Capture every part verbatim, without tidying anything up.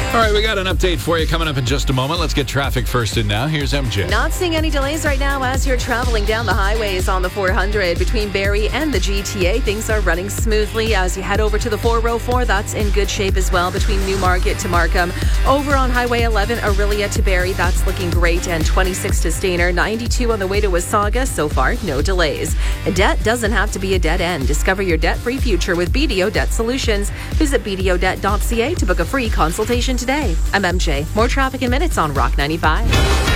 All right, we got an update for you coming up in just a moment. Let's get traffic first in now. Here's M J. Not seeing any delays right now as you're traveling down the highways on the four hundred between Barrie and the G T A. Things are running smoothly as you head over to the four oh four. That's in good shape as well between Newmarket to Markham. Over on Highway eleven, Orillia to Barrie, that's looking great. And twenty-six to Stayner, ninety-two on the way to Wasaga. So far, no delays. Debt doesn't have to be a dead end. Discover your debt-free future with B D O Debt Solutions. Visit b d o debt dot c a to book a free consultation today. I'm M J. More traffic in minutes on Rock ninety-five.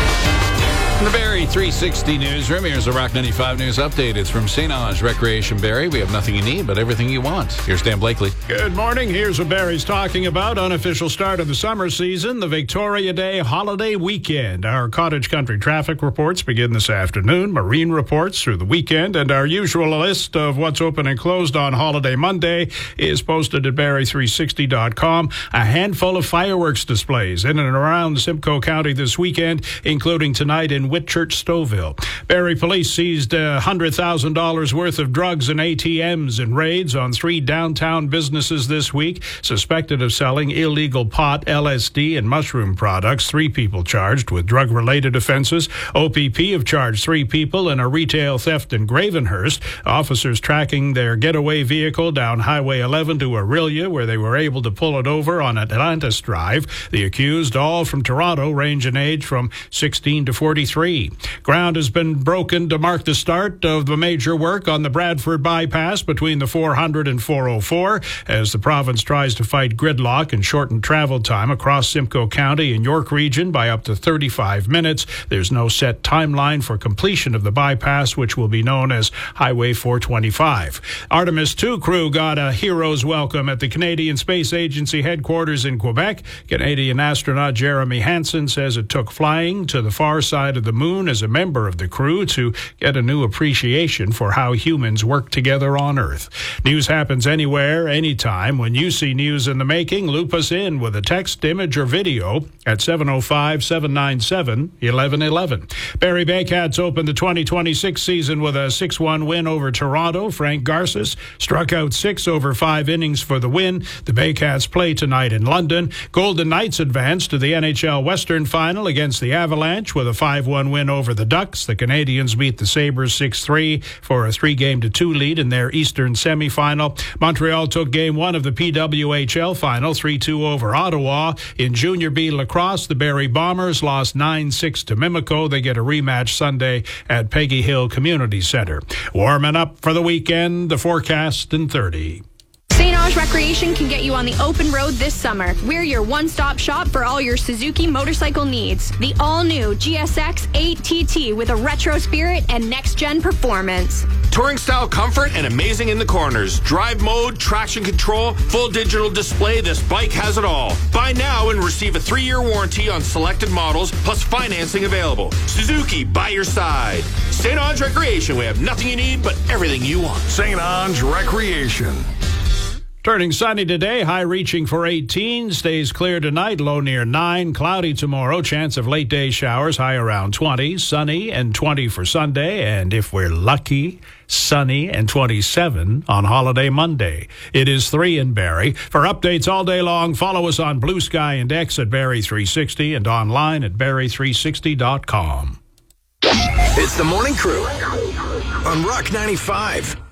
In the Barrie three sixty newsroom, here's a Rock ninety-five news update. It's from Saint Ange Recreation Barrie. We have nothing you need, but everything you want. Here's Dan Blakely. Good morning. Here's what Barrie's talking about. Unofficial start of the summer season, the Victoria Day holiday weekend. Our cottage country traffic reports begin this afternoon, marine reports through the weekend, and our usual list of what's open and closed on holiday Monday is posted at barrie three sixty dot com. A handful of fireworks displays in and around Simcoe County this weekend, including tonight in Whitchurch, Stouffville. Barrie police seized one hundred thousand dollars worth of drugs and A T Ms in raids on three downtown businesses this week, suspected of selling illegal pot, L S D, and mushroom products. Three people charged with drug-related offenses. O P P have charged three people in a retail theft in Gravenhurst. Officers tracking their getaway vehicle down Highway eleven to Orillia, where they were able to pull it over on Atlantis Drive. The accused, all from Toronto, range in age from sixteen to forty-three. Ground has been broken to mark the start of the major work on the Bradford bypass between the four hundred and four oh four as the province tries to fight gridlock and shorten travel time across Simcoe County and York Region by up to thirty-five minutes. There's no set timeline for completion of the bypass, which will be known as Highway four twenty-five. Artemis two crew got a hero's welcome at the Canadian Space Agency headquarters in Quebec. Canadian astronaut Jeremy Hansen says it took flying to the far side of the moon as a member of the crew to get a new appreciation for how humans work together on Earth. News happens anywhere, anytime. When you see news in the making, loop us in with a text, image, or video at seven oh five, seven nine seven, one one one one. Barrie Baycats opened the twenty twenty-six season with a six one win over Toronto. Frank Garces struck out six over five innings for the win. The Baycats play tonight in London. Golden Knights advanced to the N H L Western Final against the Avalanche with a five one win over the Ducks. The Canadians beat the Sabres six three for a three-game to two lead in their Eastern semifinal. Montreal took Game one of the P W H L Final three two over Ottawa. In Junior B lacrosse, the Barrie Bombers lost nine six to Mimico. They get a rematch Sunday at Peggy Hill Community Center. Warming up for the weekend, the forecast in thirty. Saint Ange Recreation can get you on the open road this summer. We're your one-stop shop for all your Suzuki motorcycle needs. The all-new G S X eight T T with a retro spirit and next-gen performance. Touring-style comfort and amazing in the corners. Drive mode, traction control, full digital display. This bike has it all. Buy now and receive a three-year warranty on selected models, plus financing available. Suzuki, by your side. Saint Ange Recreation. We have nothing you need, but everything you want. Saint Ange Recreation. Turning sunny today, high reaching for eighteen, stays clear tonight, low near nine, cloudy tomorrow, chance of late day showers, high around twenty, sunny and twenty for Sunday, and if we're lucky, sunny and twenty-seven on holiday Monday. It is three in Barrie. For updates all day long, follow us on Blue Sky and X at Barrie three sixty and online at barrie three sixty dot com. It's the Morning Crew on Rock ninety-five.